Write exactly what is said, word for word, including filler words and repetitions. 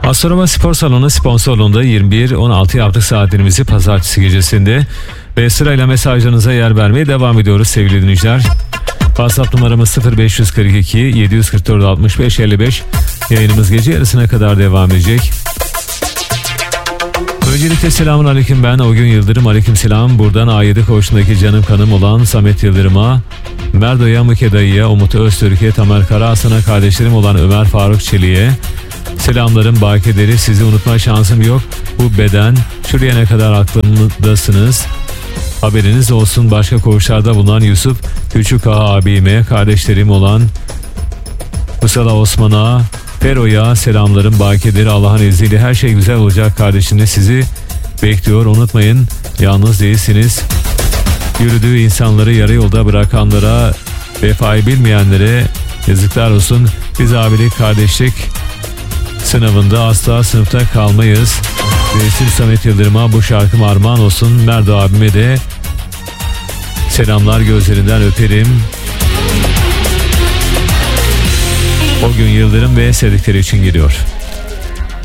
Astroma Spor Salonu sponsorluğunda yirmi bir on altı yaptık saatlerimizi pazartesi gecesinde ve sırayla mesajlarınıza yer vermeye devam ediyoruz sevgili dinleyiciler. WhatsApp numaramız sıfır beş kırk iki yedi kırk dört altmış beş elli beş. Yayınımız gece yarısına kadar devam edecek. Öncelikle selamun aleyküm, ben o gün Yıldırım, aleyküm selam. Buradan A yedi koğuşundaki canım kanım olan Samet Yıldırım'a, Merdo'ya, Mıke dayıya, Umut Öztürk'e, Tamer Karahasan'a, kardeşlerim olan Ömer Faruk Çelik'e selamlarım, bakileri. Sizi unutma şansım yok. Bu beden şuraya ne kadar aklımdasınız. Haberiniz olsun. Başka koğuşlarda bulunan Yusuf Küçük Ağa abime, kardeşlerim olan Musala Osman'a, Fero'ya selamlarım, bakileri. Allah'ın izniyle her şey güzel olacak kardeşimle sizi bekliyor. Unutmayın, yalnız değilsiniz. Yürüdüğü insanları yarı yolda bırakanlara, vefayı bilmeyenlere yazıklar olsun. Biz abilik, kardeşlik sınavında asla sınıfta kalmayız. Resim Samet Yıldırım'a bu şarkım armağan olsun. Merdo abime de selamlar, gözlerinden öperim. O gün Yıldırım ve sevdikleri için geliyor.